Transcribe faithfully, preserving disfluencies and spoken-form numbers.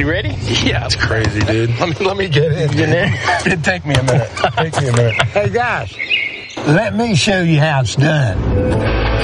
You ready? Yeah, it's crazy, dude. Let me let me get in. Get in there? It'd take me a minute. Take me a minute. Hey, guys, let me show you how it's done.